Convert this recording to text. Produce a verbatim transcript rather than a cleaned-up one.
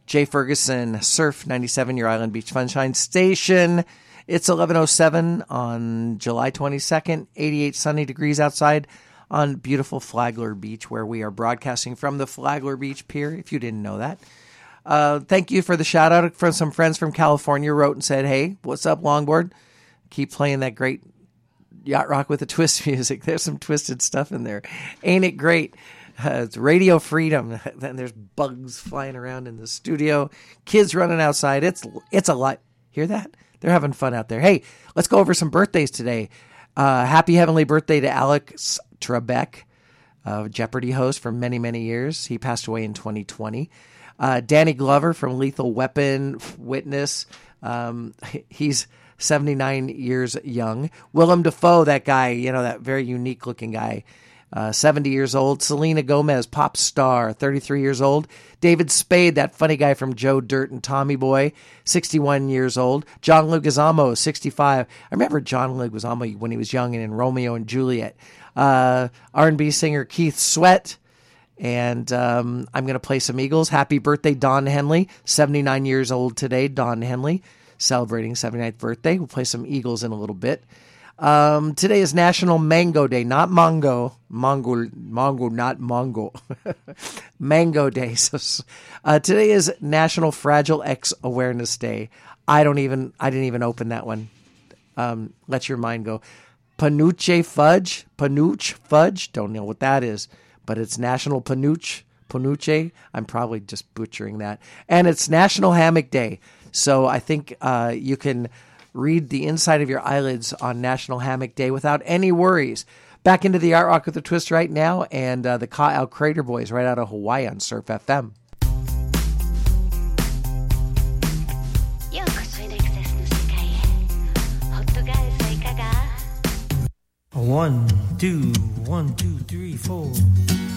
Jay Ferguson, Surf ninety-seven, your Island Beach Sunshine Station. It's eleven oh seven on July twenty-second, eighty-eight sunny degrees outside on beautiful Flagler Beach, where we are broadcasting from the Flagler Beach Pier, if you didn't know that. Uh, thank you for the shout out from some friends from California wrote and said, hey, what's up, Longboard? Keep playing that great Yacht Rock with a Twist music. There's some twisted stuff in there. Ain't it great? Uh, it's Radio Freedom. Then there's bugs flying around in the studio. Kids running outside. It's it's a lot. Hear that? They're having fun out there. Hey, let's go over some birthdays today. Uh, happy heavenly birthday to Alex Trebek, uh, Jeopardy host for many, many years. He passed away in twenty twenty. Uh, Danny Glover from Lethal Weapon, Witness. Um, he's seventy-nine years young. Willem Dafoe, that guy, you know, that very unique looking guy, uh, seventy years old. Selena Gomez, pop star, thirty-three years old. David Spade, that funny guy from Joe Dirt and Tommy Boy, sixty-one years old. John Leguizamo, sixty-five. I remember John Leguizamo when he was young and in Romeo and Juliet. Uh, R and B singer Keith Sweat. And um, I'm going to play some Eagles. Happy birthday, Don Henley, seventy-nine years old today. Don Henley, celebrating seventy-ninth birthday. We'll play some Eagles in a little bit. Um, today is National Mango Day, not Mongo. Mongo, Mongo, not Mongo. Mango Day. So, uh, today is National Fragile X Awareness Day. I don't even, I didn't even open that one. Um, let your mind go. Panuche Fudge, Panuche Fudge. Don't know what that is, but it's National Panuche, Panuche. I'm probably just butchering that. And it's National Hammock Day. So I think uh, you can read the inside of your eyelids on National Hammock Day without any worries. Back into the Yacht Rock with a Twist right now, and uh, the Ka-Au Crater Boys right out of Hawaii on Surf F M. One, two, one, two, three, four.